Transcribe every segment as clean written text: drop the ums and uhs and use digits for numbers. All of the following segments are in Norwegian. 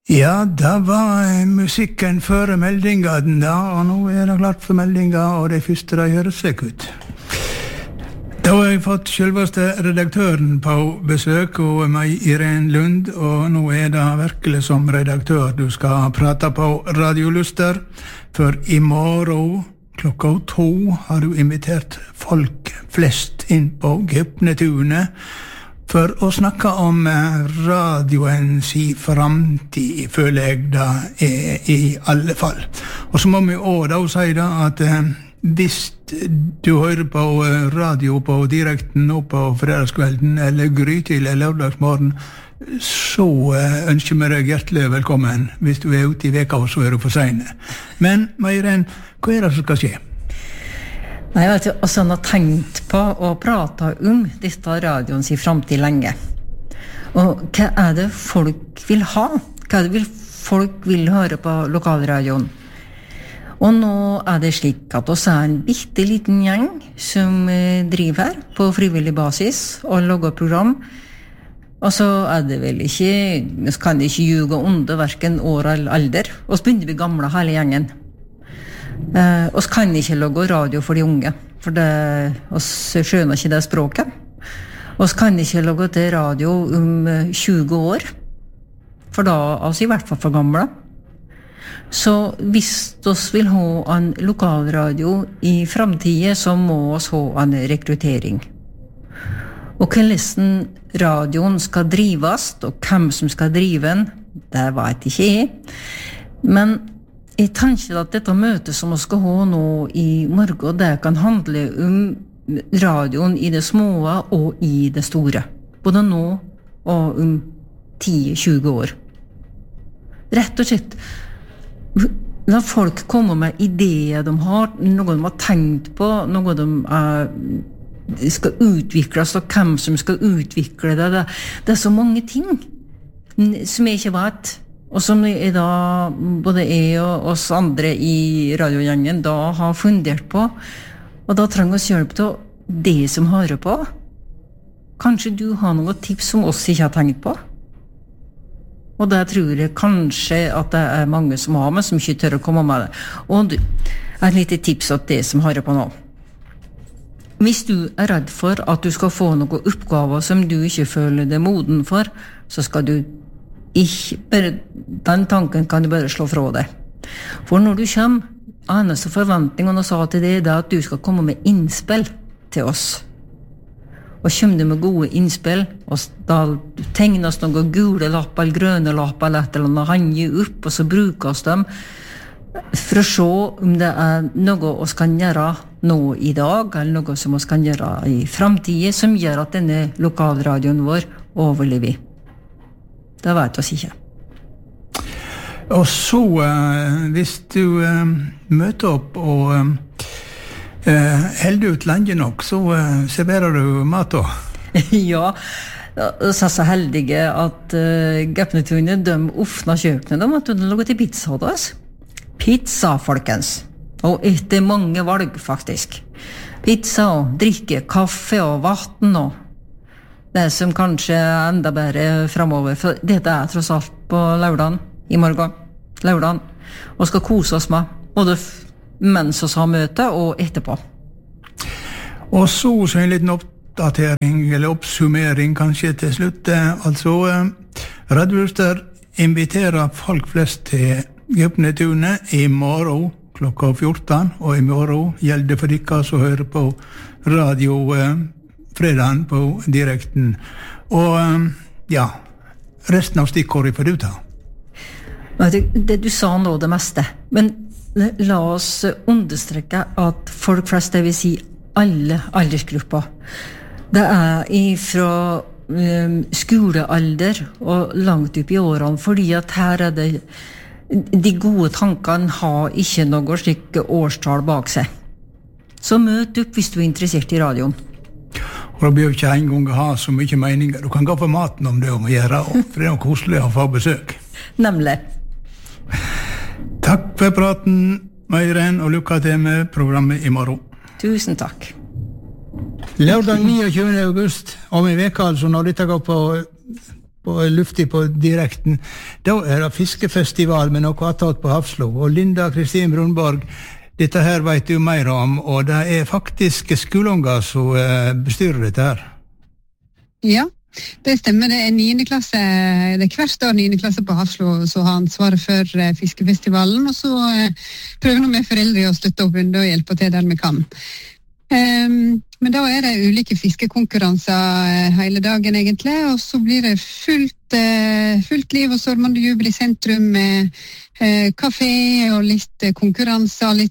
Ja, det var musikken før meldinga den da, og nå det klart for meldinga, og det første de høres slik ut. Da har jeg fått selveste redaktøren på besøk, og meg Irene Lund, og nå det virkelig som redaktør du skal prate på Radio Luster, for i morgen klokka 2 har du invitert folk flest inn på Gøpnetunet, for å snakke om radioens framtid, føler jeg det i alle fall. Og så må vi også da si da at hvis du hører på radio på direkten nå på fredagskvelden, eller grytidlig eller lørdagsmorgen, så ønsker vi deg hjertelig velkommen. Hvis du ute i veka, så du for sene. Men, Meiren, hva det som skal skje? Nei, vet du, og sånn har tenkt på å prate om dette radioens i fremtid lenge. Og hva det folk vil ha? Hva det folk vil høre på lokalradioen? Og nå det slik at oss en bitte liten gjeng som driver her på frivillig basis og lager program. Og så det vel ikke, vi kan ikke ljuge under hverken år eller alder. Og så begynner vi gamle hele gjengen. Oss kan ikke lage radio for de unge, for oss skjønner ikke det språket. Oss kan ikke lage til radio om 20 år, for da oss i hvert fall for gamle. Så hvis oss vil ha en lokalradio i fremtiden, så må oss ha en rekruttering. Og hvordan radioen skal drives, og hvem som skal drive den, det vet ikke jeg. Men jeg tenker at dette møtet som vi skal ha nå i morgen, det kan handle om radioen i det små og i det store. Både nå og om 10-20 år. Rett og slett, la folk komme med ideer de har, noe de har tenkt på, noe de skal utvikles, og hvem som skal utvikle det. Det så mange ting som jeg ikke vet. Og som da både jeg og oss andre i radiogjengen da har fundert på. Og da trenger vi hjelp til det som hører på. Kanskje du har noen tips som oss ikke har tenkt på? Og det tror jeg kanskje at det mange som har, men som ikke tør å komme med det. Og et lite tips til det som hører på nå. Hvis du redd for at du skal få noen oppgaver som du ikke føler deg moden for, så skal du ikke, den tanken kan du bare slå fra deg. For når du kommer, eneste forventningen og sa til deg at du skal komme med innspill til oss. Og kommer du med gode innspill, og da tegnes noen gule lapp eller grønne lapp eller et eller annet, hanger opp, og så brukes dem for å se om det noe vi kan gjøre nå i dag, eller noe som vi kan gjøre i fremtiden, som gjør at denne lokalradioen vår overlever. Det vet oss ikke. Og så, hvis du møter opp og holder ut lenge nok, så serverer du mat da? Ja, så heldige at Gøpnetunet, de åpner kjøkkenet, de måtte lage til pizza da. Pizza, folkens. Og etter mange valg, faktisk. Pizza og drikke, kaffe og vatten og det som kanskje enda bedre fremover, for dette tross alt på lørdagen, i morgen, lørdagen, og skal kose oss med, både mens vi har møte og etterpå. Og så en liten oppdatering, eller oppsummering kanskje til slutt. Altså, Radio Luster inviterer folk flest til Gøpnetunet i morgen klokka 14, og i morgen gjelder det for dere som hører på radio fredagen på direkten. Og ja, resten av stikkordet får du ta. Det du sa nå det meste, men la oss understreke at folk flest, det vil si alle aldersgrupper, det ifra skolealder og langt opp i årene, fordi at her det de gode tankene har ikke noe slik årstall bak seg. Så møt opp hvis du interessert i radioen. Og da bør ikke en gang ha så mye meninger. Du kan gå for maten om det å gjøre, for det noe koselig å få besøk. Nemlig. Takk for praten, Meiren, og lykke til med programmet i morgen. Tusen takk. Lørdag 29. august, om en veka altså, når dette går på luftig på direkten. Da det fiskefestival med noe attåt på Hafslo. Og Linda Kristin Brunborg, dette her vet du mer om, og det faktisk skoleunger som bestyrer dette her. Ja, det stemmer. Det 9. klasse, det hvert år 9. klasse på Hafslo som har ansvaret for fiskefestivalen, og så prøver vi med foreldre å støtte opp under og hjelpe til der vi kan. Men da det ulike fiskekonkurranser hele dagen egentlig, og så blir det fullt liv og stormende jubel i sentrum med kafé og litt konkurranser, litt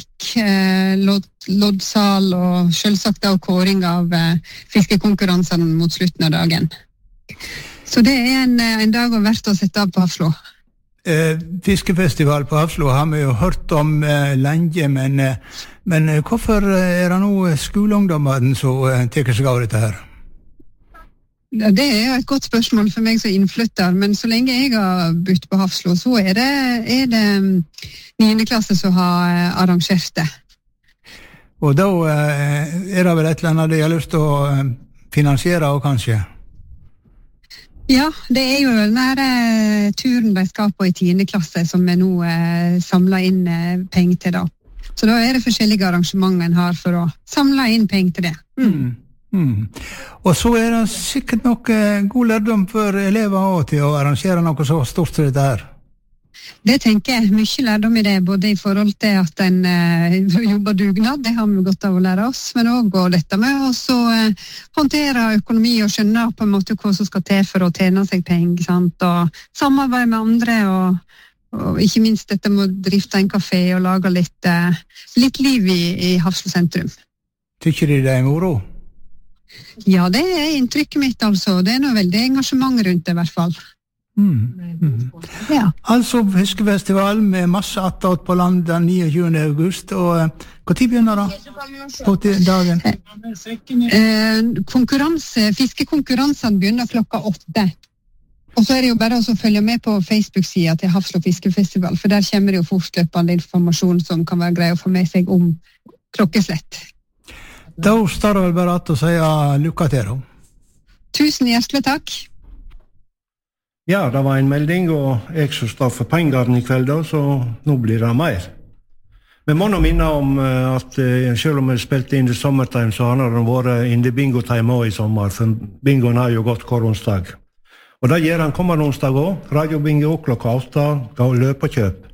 loddsal og selvsagt da kåring av fiskekonkurransene mot slutten av dagen. Så det en dag verdt å sette av på Hafslo. Fiskefestival på Hafslo har vi jo hørt om lenge, men hvorfor det nå skoleungdommene som tar seg av dette her? Ja, det jo et godt spørsmål for meg som innflytter, men så lenge jeg har bodd på Hafslo, så det 9. klasse som har arrangert det. Og da det vel et eller annet de har lyst til å finansiere også, kanskje? Ja, det jo denne turen de skal på i 10. klasse som vi nå samler inn penger til da. Så da det forskjellige arrangementer en har for å samle inn penger til det. Og så det sikkert noe god lærdom for elever også til å arrangere noe så stort som dette her. Det tenker jeg, mye lærdom i det, både i forhold til at en jobber dugnad, det har vi godt av å lære oss, men også dette med å håndtere økonomi og skjønne på en måte hva som skal til for å tjene seg penger, sant? Og samarbeide med andre, og ikke minst dette med å drifte en kafé og lage litt liv i Hafslo sentrum. Tykker de det moro? Ja, det inntrykket mitt altså. Det noe veldig engasjement rundt det i hvert fall. Ja. Altså fiskefestival med masse attåt på land den 29. august, og hva tid begynner da? På dagen? Fiskekonkurransene begynner klokka 8. Og så det jo bare å følge med på Facebook-siden til Hafslo fiskefestival, for der kommer det jo fortløpende informasjon som kan være grei å få med seg om klokkeslett. Da står det vel bare at å si lykke til. Tusen hjertelig takk. Ja, det var en melding, og jeg som står for pengene i kveld, så nå blir det mer. Vi må nå minne om at selv om vi spilte inn i sommertime, så har det vært inn i bingo-time også i sommer, for bingoen har jo gått hver onsdag. Og det gjør han kommende onsdag også, radiobingo klokka 8, ga løp og kjøp.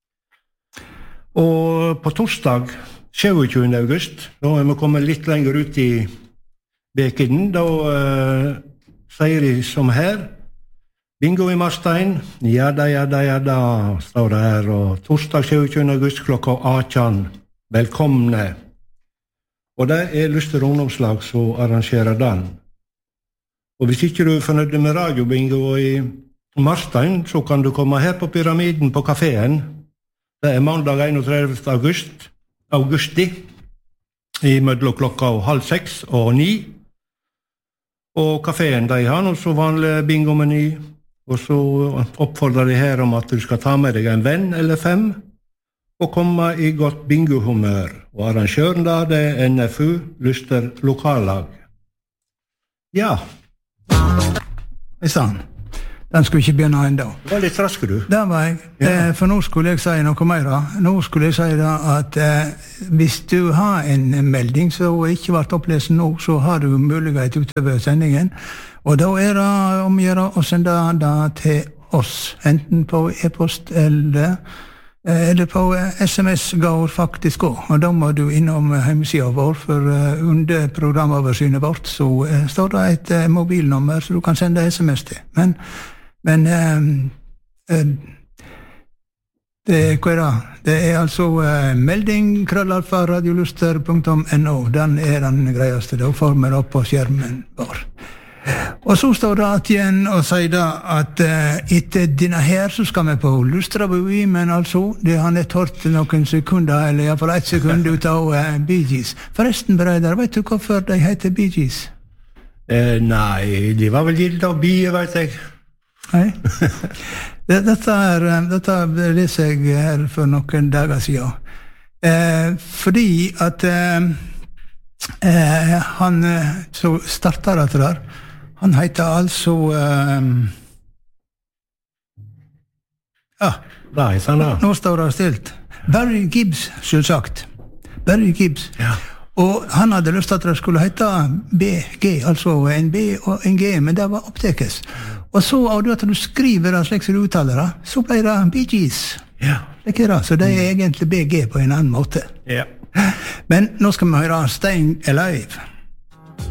Og på torsdag, 27. august, da vi kommet litt lenger ut i veken, da sier de som her, bingo i Marstein, ja da, står det her, og torsdag 27. august klokka 18, velkomne. Og det Lyster ungdomslag som arrangerer den. Og hvis ikke du fornøyd med radiobingo i Marstein, så kan du komme her på Pyramiden på kaféen. Det mandag 31. augusti, i mellom klokka 5:30 og 9. Og kaféen de har nå så vanlig bingomeny, og så oppfordrer de her om at du skal ta med deg en venn eller 5, og komme i godt bingohumør. Og arrangøren da, det NFU, Lyster lokallag. Ja. Sann. Den skulle ikke begynne enda. Det var litt rask, du. Det var jeg. Ja. For nå skulle jeg si noe mer. Nå skulle jeg si da at hvis du har en melding som ikke ble opplest nå, så har du mulighet utover sendingen. Og da det om å gjøre å sende det til oss, enten på e-post eller på SMS går faktisk også. Og da må du innom hjemmesiden vår, for under programoversynet vårt så står det et mobilnummer så du kan sende SMS til. Men hva da? Det altså melding @radioluster.no. Den den greieste. Da får vi det på skjermen vår. Og så står det at igjen og sier da at etter denne her så skal vi på Lustrabui, men altså, det har nett hørt noen sekunder, eller i hvert fall 1 sekund ut av Bee Gees. Forresten, brøder, vet du hvorfor de heter Bee Gees? Nei, de var vel gitt av bier, vet jeg. Nei. Dette leser jeg her for noen dager siden. Fordi at han så startet dette der, Han heter altså Da heter han da. Nå står det stilt. Barry Gibbs, selvsagt. Barry Gibbs. Ja. Og han hadde lyst til at det skulle hete BG, altså en B og en G, men det var opptekes. Og så av det at du skriver det slik som du uttaler det, så ble det Bee Gees. Ja. Så det er egentlig BG på en annen måte. Ja. Men nå skal vi høre Staying Alive.